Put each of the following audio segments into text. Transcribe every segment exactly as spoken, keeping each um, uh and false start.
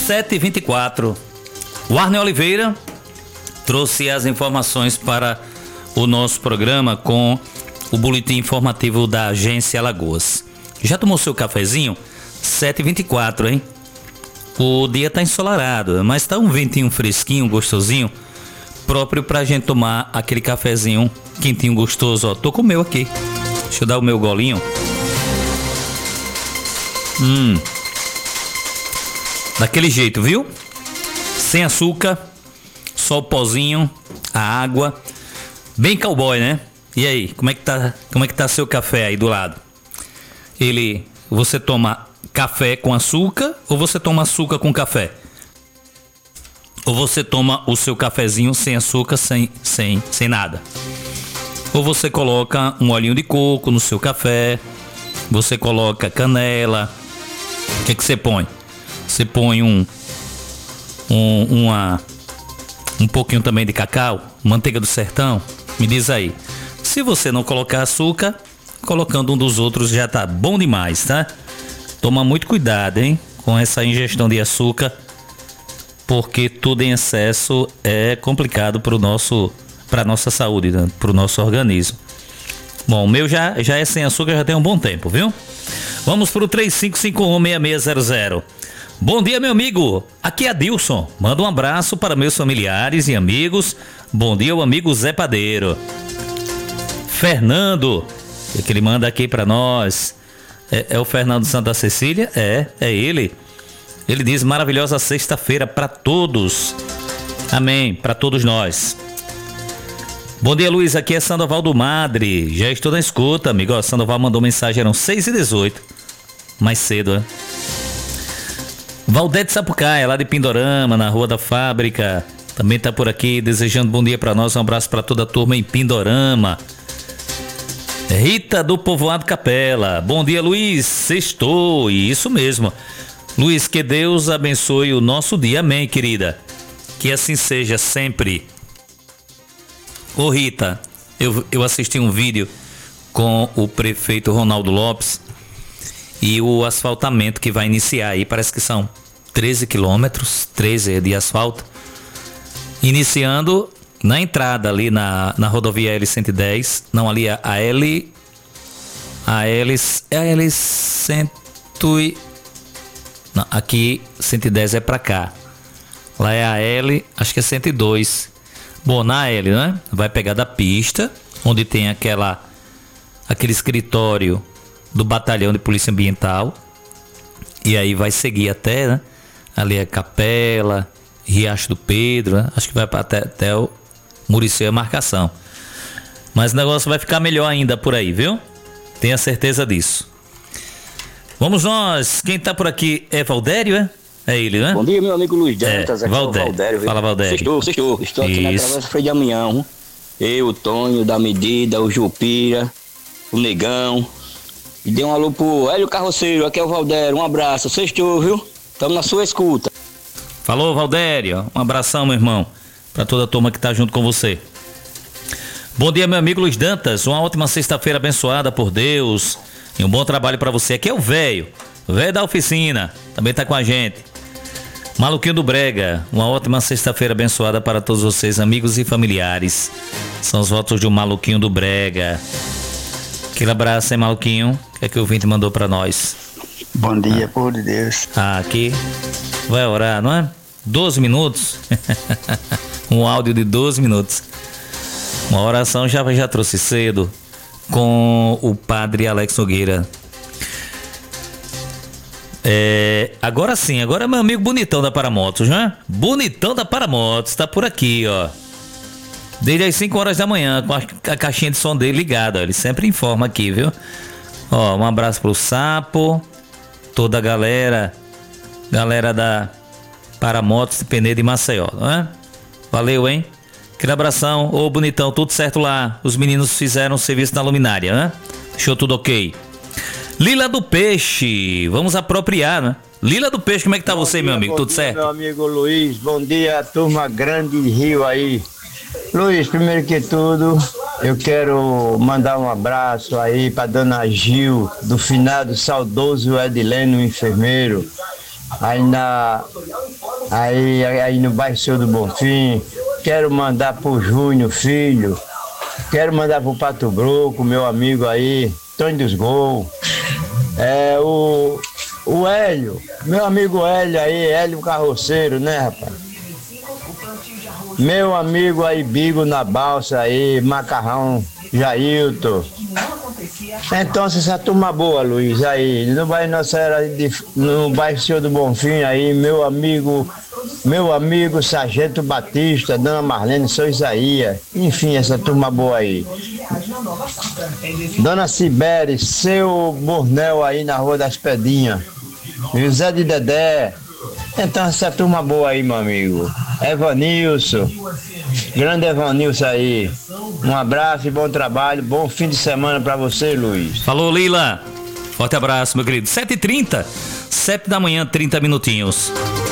sete e vinte e quatro. O Arne Oliveira trouxe as informações para o nosso programa com o boletim informativo da Agência Alagoas. Já tomou seu cafezinho? sete e vinte e quatro, hein? O dia tá ensolarado, mas tá um ventinho fresquinho, gostosinho, próprio pra gente tomar aquele cafezinho quentinho, gostoso. Ó, tô com o meu aqui. Deixa eu dar o meu golinho. Hum. Daquele jeito, viu? Sem açúcar, só o pozinho, a água. Bem cowboy, né? E aí, como é que tá, como é que tá seu café aí do lado? Ele, você toma café com açúcar ou você toma açúcar com café? Ou você toma o seu cafezinho sem açúcar, sem, sem, sem nada? Ou você coloca um olhinho de coco no seu café, você coloca canela, o que é que você põe? Você põe um, um, uma, um pouquinho também de cacau, manteiga do sertão? Me diz aí. Se você não colocar açúcar, colocando um dos outros já tá bom demais, tá? Toma muito cuidado, hein, com essa ingestão de açúcar, porque tudo em excesso é complicado para o nosso, para nossa saúde, né? Para o nosso organismo. Bom, o meu já, já é sem açúcar, já tem um bom tempo, viu? Vamos pro três cinco cinco um, seis seis zero zero. Bom dia, meu amigo. Aqui é Adilson. Manda um abraço para meus familiares e amigos. Bom dia, o amigo Zé Padeiro. Fernando, o que ele manda aqui para nós? É, é o Fernando Santa Cecília? É, é ele. Ele diz: maravilhosa sexta-feira para todos. Amém, para todos nós. Bom dia, Luiz. Aqui é Sandoval do Madre. Já estou na escuta, amigo. Ó, Sandoval mandou mensagem, eram seis e dezoito. Mais cedo, né? Valdete Sapucaia, lá de Pindorama, na Rua da Fábrica. Também tá por aqui, desejando bom dia para nós. Um abraço para toda a turma em Pindorama. Rita do Povoado Capela. Bom dia, Luiz. Sextou. Isso mesmo. Luiz, que Deus abençoe o nosso dia. Amém, querida. Que assim seja sempre. Ô Rita, eu, eu assisti um vídeo com o prefeito Ronaldo Lopes e o asfaltamento que vai iniciar aí, parece que são treze quilômetros, treze de asfalto, iniciando na entrada ali na, na rodovia L cento e dez, não, ali a, a L, a L, é a L cem e, não, aqui cento e dez é pra cá, lá é a L, acho que é cento e dois. Bom, na L, né? Vai pegar da pista, onde tem aquela, aquele escritório do Batalhão de Polícia Ambiental. E aí vai seguir até, né? Ali é Capela, Riacho do Pedro, né? Acho que vai até, até o Muricy, a marcação. Mas o negócio vai ficar melhor ainda por aí, viu? Tenha certeza disso. Vamos nós. Quem tá por aqui é Valdério, é? É ele, né? Bom dia, meu amigo Luiz Dantas, é, aqui Valdério. é o Valdério. Fala, Valdério. Sextou, sextou. Estou aqui na Travessa Freio de Amanhã. Eu, o Tonho, da Medida, o Jupira, o Negão. E dê um alô pro Hélio Carroceiro, aqui é o Valdério. Um abraço, sextou, viu? Estamos na sua escuta. Falou, Valdério. Um abração, meu irmão, pra toda a turma que tá junto com você. Bom dia, meu amigo Luiz Dantas. Uma ótima sexta-feira abençoada por Deus. E um bom trabalho pra você. Aqui é o velho. O velho da oficina. Também tá com a gente. Maluquinho do Brega, uma ótima sexta-feira abençoada para todos vocês, amigos e familiares. São os votos de um Maluquinho do Brega. Aquele abraço, hein, Maluquinho? O que é que o Vinte mandou para nós? Bom dia, ah. Povo de Deus. Ah, aqui vai orar, não é? doze minutos. Um áudio de doze minutos. Uma oração já, já trouxe cedo com o padre Alex Nogueira. É, agora sim, agora é meu amigo Bonitão da Paramotos, né? Bonitão da Paramotos, tá por aqui, ó. Desde as cinco horas da manhã, com a, a caixinha de som dele ligada, ó. Ele sempre informa aqui, viu? Ó, um abraço pro Sapo, toda a galera, galera da Paramotos de Penedo e Maceió, não é? Valeu, hein? Aquele abração. Ô, Bonitão, tudo certo lá. Os meninos fizeram o serviço na luminária, né? Deixou tudo ok. Lila do Peixe, vamos apropriar, né? Lila do Peixe, como é que tá bom você, dia, meu amigo? Tudo dia, certo? Meu amigo Luiz, bom dia, turma grande Rio aí. Luiz, primeiro que tudo, eu quero mandar um abraço aí pra dona Gil, do finado saudoso Edileno, enfermeiro, aí na aí, aí no bairro Senhor do Bonfim. Quero mandar pro Júnior Filho. Quero mandar pro Pato Broco, meu amigo aí, Tony dos Gol. É o, o Hélio, meu amigo Hélio aí, Hélio Carroceiro, né, rapaz? Meu amigo aí, Bigo na balsa aí, Macarrão, Jailton. Então, essa turma boa, Luiz, aí, no bairro Nossa Senhora, de, no bairro Senhor do Bonfim aí, meu amigo, meu amigo Sargento Batista, Dona Marlene, São Isaías, enfim, essa turma boa aí. Dona Sibere, seu Bornel aí na Rua das Pedinhas, José de Dedé. Então, essa turma boa aí, meu amigo. Evanilson, grande Evanilson aí. Um abraço e bom trabalho, bom fim de semana pra você, Luiz. Falou, Lila. Forte abraço, meu querido. sete e trinta, sete da manhã, trinta minutinhos.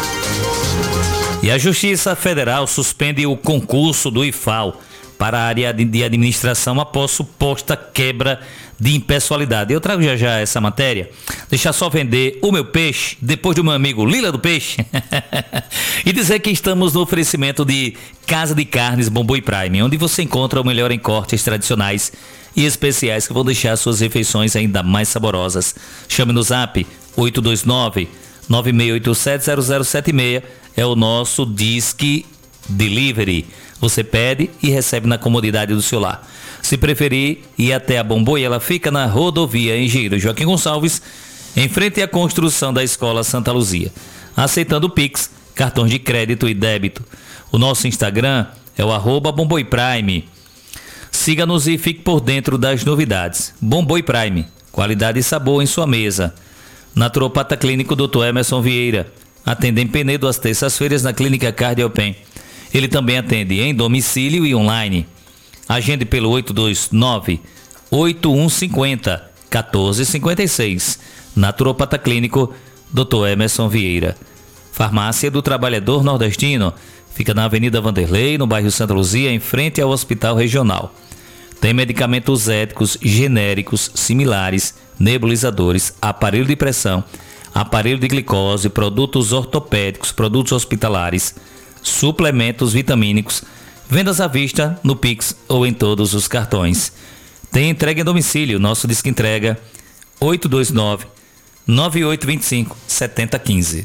E a Justiça Federal suspende o concurso do I F A O para a área de administração após suposta quebra de impessoalidade. Eu trago já já essa matéria. Deixar só vender o meu peixe, depois do meu amigo Lila do Peixe. E dizer que estamos no oferecimento de Casa de Carnes Bomboi Prime, onde você encontra o melhor em cortes tradicionais e especiais que vão deixar suas refeições ainda mais saborosas. Chame no zap oito dois nove, nove seis oito sete, zero zero sete seis. É o nosso Disque Delivery. Você pede e recebe na comodidade do seu lar. Se preferir, ir até a Bomboi, ela fica na rodovia Engenheiro Joaquim Gonçalves, em frente à construção da Escola Santa Luzia. Aceitando Pix, cartões de crédito e débito. O nosso Instagram é o arroba Bomboi Prime. Siga-nos e fique por dentro das novidades. Bomboi Prime, qualidade e sabor em sua mesa. Naturopata Clínico doutor Emerson Vieira. Atende em Penedo às terças-feiras na Clínica Cardiopen. Ele também atende em domicílio e online. Agende pelo oito dois nove, oito um cinco zero, um quatro cinco seis. Naturopata Clínico doutor Emerson Vieira. Farmácia do Trabalhador Nordestino. Fica na Avenida Vanderlei, no bairro Santa Luzia, em frente ao Hospital Regional. Tem medicamentos éticos, genéricos, similares, nebulizadores, aparelho de pressão, aparelho de glicose, produtos ortopédicos, produtos hospitalares, suplementos vitamínicos, vendas à vista, no Pix ou em todos os cartões. Tem entrega em domicílio, nosso Disque Entrega oito dois nove, nove oito dois cinco, sete zero um cinco.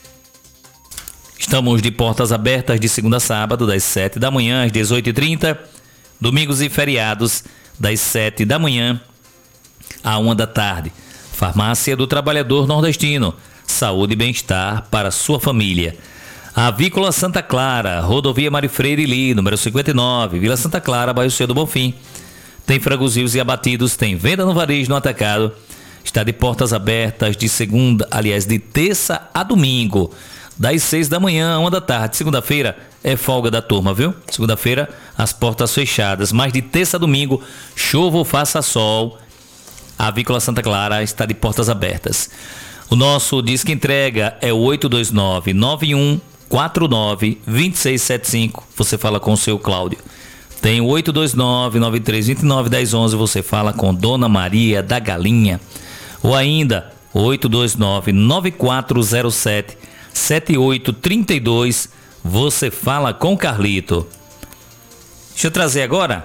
Estamos de portas abertas de segunda a sábado, das sete da manhã às dezoito e trinta, domingos e feriados, das sete da manhã à uma da tarde. Farmácia do Trabalhador Nordestino, saúde e bem-estar para sua família. Avícola Santa Clara, Rodovia Mário Freire Li, número cinquenta e nove, Vila Santa Clara, bairro Senhor do Bonfim. Tem frangos vivos e abatidos, tem venda no varejo, no atacado. Está de portas abertas de segunda, aliás, de terça a domingo, das seis da manhã a uma da tarde. Segunda-feira é folga da turma, viu? Segunda-feira as portas fechadas, mas de terça a domingo, chova ou faça sol, a Avícola Santa Clara está de portas abertas. O nosso Disque Entrega é o oito dois nove, nove um quatro nove, dois seis sete cinco. Você fala com o seu Cláudio. Tem o oito dois nove, nove três dois nove, um zero um um. Você fala com Dona Maria da Galinha. Ou ainda oito dois nove, nove quatro zero sete, sete oito três dois. Você fala com Carlito. Deixa eu trazer agora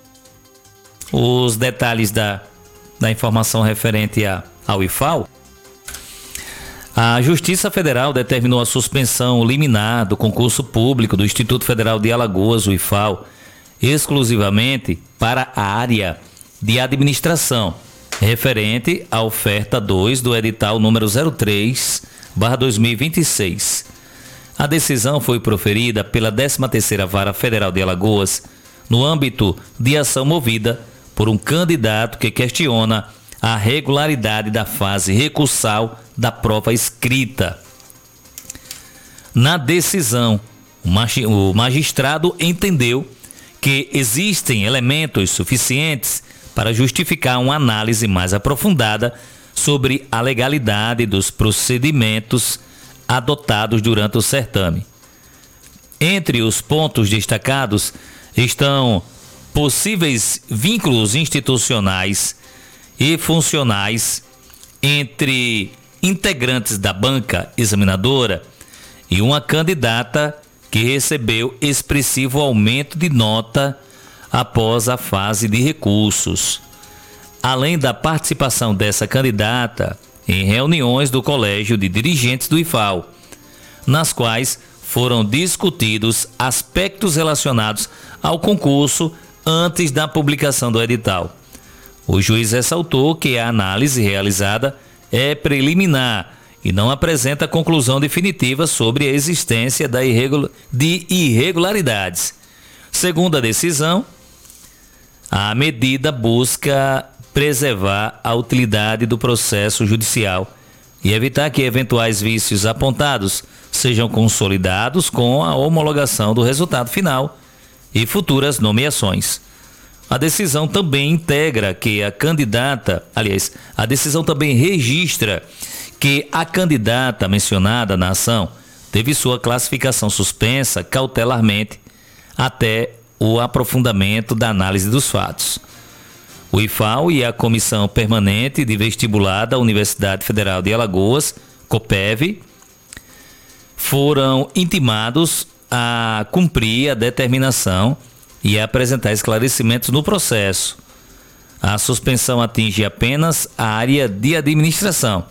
os detalhes da, da informação referente a, ao I F A O. A Justiça Federal determinou a suspensão liminar do concurso público do Instituto Federal de Alagoas, o I F A O, exclusivamente para a área de administração, referente à oferta dois do edital número zero três barra dois mil e vinte e seis. A decisão foi proferida pela décima terceira Vara Federal de Alagoas, no âmbito de ação movida por um candidato que questiona a regularidade da fase recursal da prova escrita. Na decisão, o magistrado entendeu que existem elementos suficientes para justificar uma análise mais aprofundada sobre a legalidade dos procedimentos adotados durante o certame. Entre os pontos destacados estão possíveis vínculos institucionais e funcionais entre integrantes da banca examinadora e uma candidata que recebeu expressivo aumento de nota após a fase de recursos. Além da participação dessa candidata em reuniões do Colégio de Dirigentes do I F A O, nas quais foram discutidos aspectos relacionados ao concurso antes da publicação do edital. O juiz ressaltou que a análise realizada é preliminar e não apresenta conclusão definitiva sobre a existência da irregul- de irregularidades. Segundo a decisão, a medida busca preservar a utilidade do processo judicial e evitar que eventuais vícios apontados sejam consolidados com a homologação do resultado final e futuras nomeações. A decisão também integra que a candidata, aliás, a decisão também registra que a candidata mencionada na ação teve sua classificação suspensa cautelarmente até o aprofundamento da análise dos fatos. O I F A O e a Comissão Permanente de Vestibular da Universidade Federal de Alagoas, COPEV, foram intimados a cumprir a determinação e a apresentar esclarecimentos no processo. A suspensão atinge apenas a área de administração.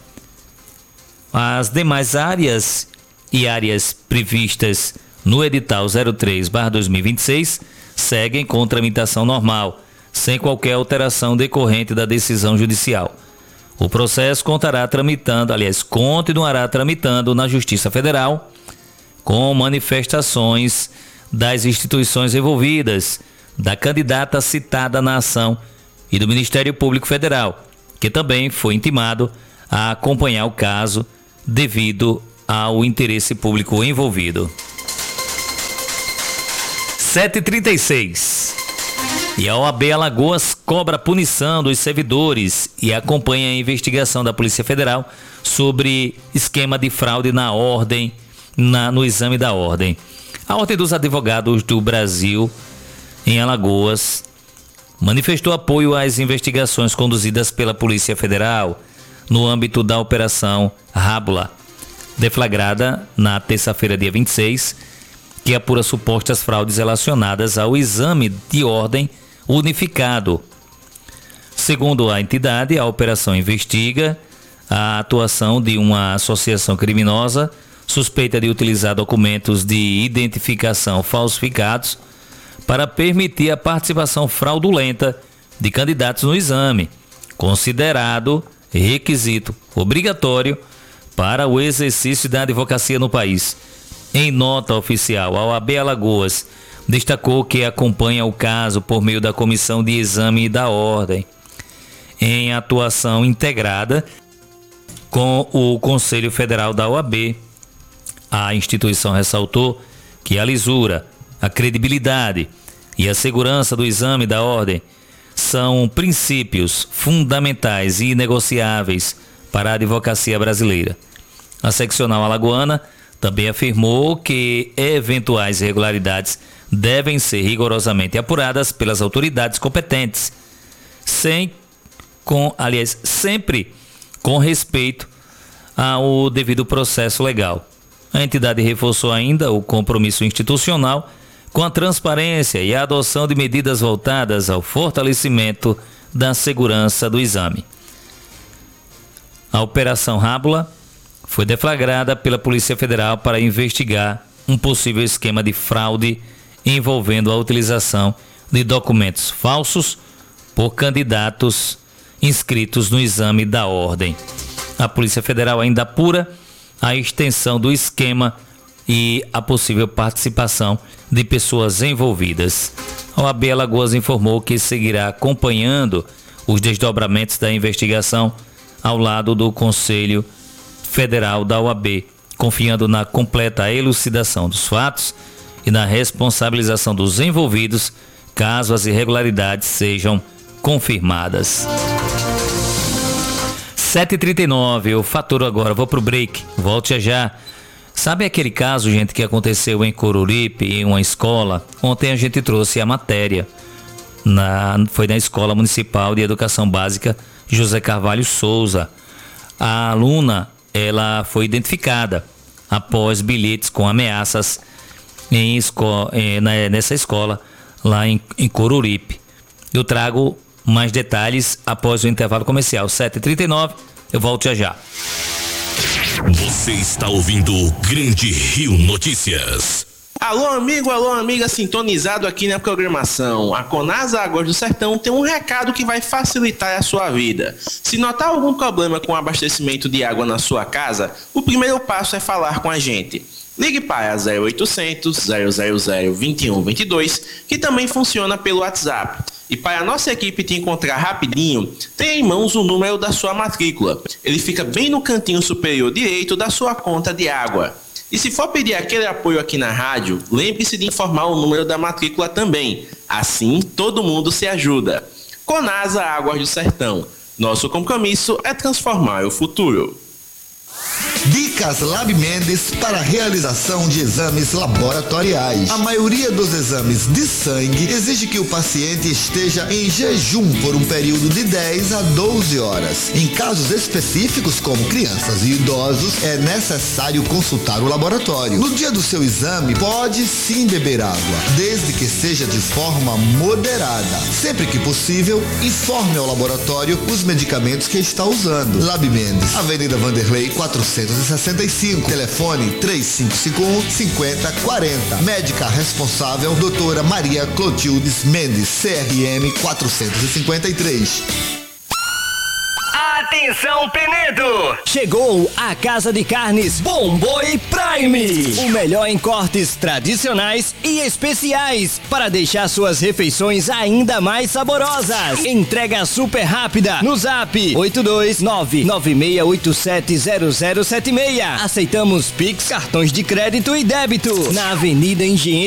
As demais áreas e áreas previstas no edital zero três barra dois mil e vinte e seis seguem com tramitação normal, sem qualquer alteração decorrente da decisão judicial. O processo contará tramitando, aliás, continuará tramitando na Justiça Federal, com manifestações das instituições envolvidas, da candidata citada na ação e do Ministério Público Federal, que também foi intimado a acompanhar o caso devido ao interesse público envolvido. sete e trinta e seis. E a O A B Alagoas cobra punição dos servidores e acompanha a investigação da Polícia Federal sobre esquema de fraude na ordem, na, no exame da ordem. A Ordem dos Advogados do Brasil, em Alagoas, manifestou apoio às investigações conduzidas pela Polícia Federal no âmbito da Operação Rábula, deflagrada na terça-feira, dia vinte e seis, que apura supostas fraudes relacionadas ao exame de ordem unificado. Segundo a entidade, a operação investiga a atuação de uma associação criminosa suspeita de utilizar documentos de identificação falsificados para permitir a participação fraudulenta de candidatos no exame, considerado requisito obrigatório para o exercício da advocacia no país. Em nota oficial, a O A B Alagoas destacou que acompanha o caso por meio da Comissão de Exame da Ordem, em atuação integrada com o Conselho Federal da O A B. A instituição ressaltou que a lisura, a credibilidade e a segurança do exame da ordem são princípios fundamentais e inegociáveis para a advocacia brasileira. A seccional alagoana também afirmou que eventuais irregularidades devem ser rigorosamente apuradas pelas autoridades competentes, sem, com, aliás, sempre com respeito ao devido processo legal. A entidade reforçou ainda o compromisso institucional com a transparência e a adoção de medidas voltadas ao fortalecimento da segurança do exame. A Operação Rábula foi deflagrada pela Polícia Federal para investigar um possível esquema de fraude envolvendo a utilização de documentos falsos por candidatos inscritos no exame da ordem. A Polícia Federal ainda apura a extensão do esquema e a possível participação de pessoas envolvidas. A O A B Alagoas informou que seguirá acompanhando os desdobramentos da investigação ao lado do Conselho Federal da O A B, confiando na completa elucidação dos fatos e na responsabilização dos envolvidos, caso as irregularidades sejam confirmadas. sete e trinta e nove, eu faturo agora, vou pro break, volte já já. Sabe aquele caso, gente, que aconteceu em Coruripe, em uma escola? Ontem a gente trouxe a matéria, na, foi na Escola Municipal de Educação Básica José Carvalho Souza. A aluna, ela foi identificada. após bilhetes com ameaças em esco- eh, na- nessa escola lá em, em Coruripe. Eu trago mais detalhes após o intervalo comercial. sete e trinta e nove, eu volto já já. Você está ouvindo o Grande Rio Notícias. Alô amigo, alô amiga, sintonizado aqui na programação. A Conasa Águas do Sertão tem um recado que vai facilitar a sua vida. Se notar algum problema com o abastecimento de água na sua casa, o primeiro passo é falar com a gente. Ligue para zero oitocentos, zero zero zero, vinte e um vinte e dois, que também funciona pelo WhatsApp. E para a nossa equipe te encontrar rapidinho, tenha em mãos o número da sua matrícula. Ele fica bem no cantinho superior direito da sua conta de água. E se for pedir aquele apoio aqui na rádio, lembre-se de informar o número da matrícula também. Assim, todo mundo se ajuda. Conasa Águas do Sertão. Nosso compromisso é transformar o futuro. Dicas Lab Mendes para a realização de exames laboratoriais. A maioria dos exames de sangue exige que o paciente esteja em jejum por um período de dez a doze horas. Em casos específicos, como crianças e idosos, é necessário consultar o laboratório. No dia do seu exame, pode sim beber água, desde que seja de forma moderada. Sempre que possível, informe ao laboratório os medicamentos que está usando. Lab Mendes, Avenida Vanderlei, quatrocentos e sessenta e cinco, telefone três cinco cinco um, cinco zero quatro zero. Médica responsável, doutora Maria Clotildes Mendes, C R M quatrocentos e cinquenta e três. Atenção, Penedo! Chegou a Casa de Carnes Bom Boi Prime, o melhor em cortes tradicionais e especiais para deixar suas refeições ainda mais saborosas. Entrega super rápida no Zap oito dois nove, nove seis oito sete, zero zero sete seis. Aceitamos Pix, cartões de crédito e débito na Avenida Engenheiro